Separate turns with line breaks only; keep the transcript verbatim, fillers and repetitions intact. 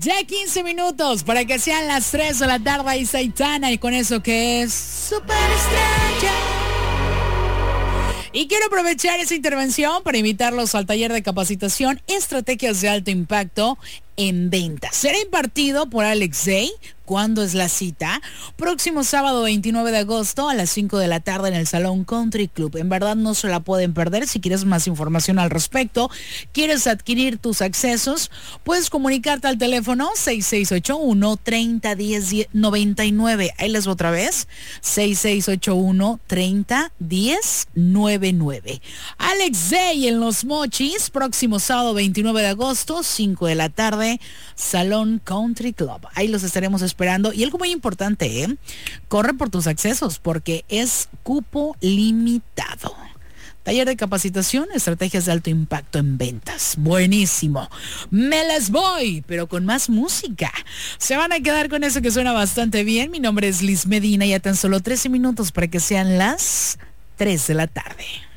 Ya quince minutos para que sean las tres de la tarde y Saitana, y con eso que es Superestrella. Y quiero aprovechar esa intervención para invitarlos al taller de capacitación Estrategias de Alto Impacto en Ventas. Será impartido por Alex Day. ¿Cuándo es la cita? Próximo sábado veintinueve de agosto a las cinco de la tarde en el Salón Country Club. En verdad no se la pueden perder. Si quieres más información al respecto, quieres adquirir tus accesos, puedes comunicarte al teléfono seis seis ocho uno, tres cero uno cero, nueve nueve. Ahí les voy otra vez. seis seis ocho uno, tres cero uno cero, nueve nueve. Alex Day en Los Mochis, próximo sábado veintinueve de agosto, cinco de la tarde, Salón Country Club. Ahí los estaremos esperando. Y algo muy importante, ¿eh? Corre por tus accesos porque es cupo limitado. Taller de capacitación, estrategias de alto impacto en ventas. Buenísimo. Me las voy, pero con más música. Se van a quedar con eso que suena bastante bien. Mi nombre es Liz Medina y ya tan solo trece minutos para que sean las tres de la tarde.